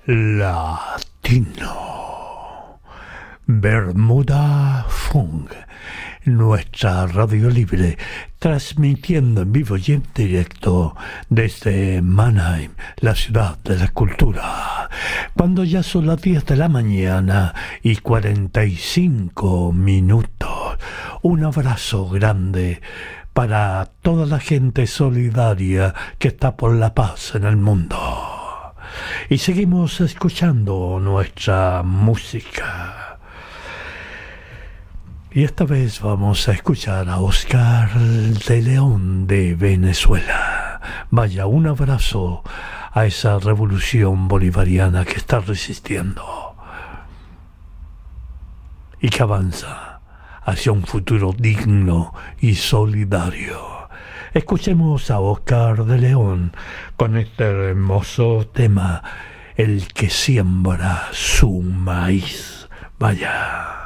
Latino. Bermuda Funk, nuestra radio libre, transmitiendo en vivo y en directo desde Mannheim, la ciudad de la cultura. Cuando ya son las 10 de la mañana y 45 minutos. Un abrazo grande para toda la gente solidaria que está por la paz en el mundo. Y seguimos escuchando nuestra música. Y esta vez vamos a escuchar a Oscar de León de Venezuela. Vaya, un abrazo a esa revolución bolivariana que está resistiendo y que avanza hacia un futuro digno y solidario. Escuchemos a Oscar de León con este hermoso tema, El que siembra su maíz. Vaya.